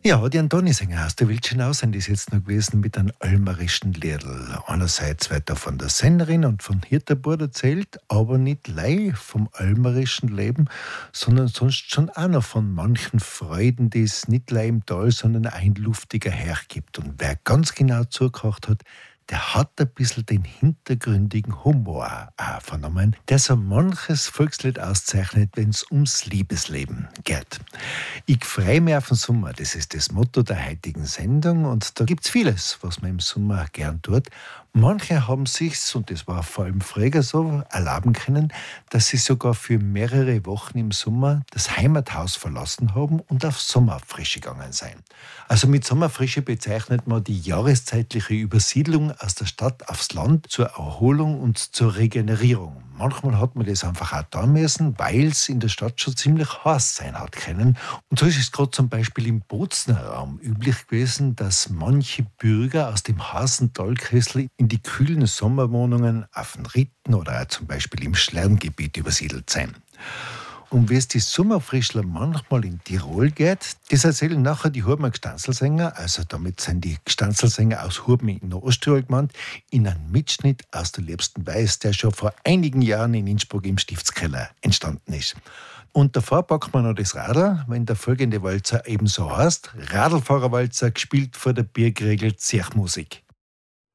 Ja, die Antonisänger aus der Wildschönau sind das jetzt noch gewesen mit einem almerischen Liedl. Einerseits wird da von der Sängerin und von Hirterburt erzählt, aber nicht leih vom almerischen Leben, sondern sonst schon auch noch von manchen Freuden, die es nicht leih im Tal, sondern ein luftiger hergibt. Und wer ganz genau zugehört hat, der hat ein bisschen den hintergründigen Humor auch vernommen, der so manches Volkslied auszeichnet, wenn es ums Liebesleben geht. Ich freue mich auf den Sommer, das ist das Motto der heutigen Sendung und da gibt's vieles, was man im Sommer gern tut. Manche haben sich's, und das war vor allem früher so, erlauben können, dass sie sogar für mehrere Wochen im Sommer das Heimathaus verlassen haben und auf Sommerfrische gegangen sind. Also mit Sommerfrische bezeichnet man die jahreszeitliche Übersiedlung aus der Stadt aufs Land zur Erholung und zur Regenerierung. Manchmal hat man das einfach auch tun müssen, weil es in der Stadt schon ziemlich heiß sein hat können. Und so ist es gerade zum Beispiel im Bozner Raum üblich gewesen, dass manche Bürger aus dem heißen Talkessel in die kühlen Sommerwohnungen auf den Ritten oder auch zum Beispiel im Schlerngebiet übersiedelt sind. Und wie es die Sommerfrischler manchmal in Tirol geht, das erzählen nachher die Hurmer Gstanzlsänger, also damit sind die Gstanzlsänger aus Hurben in der Osttirol gemeint, in einem Mitschnitt aus der Liebsten Weiß, der schon vor einigen Jahren in Innsbruck im Stiftskeller entstanden ist. Und davor packen wir noch das Radl, wenn der folgende Walzer ebenso heißt, Radlfahrerwalzer, gespielt vor der Birgregel Zirchmusik.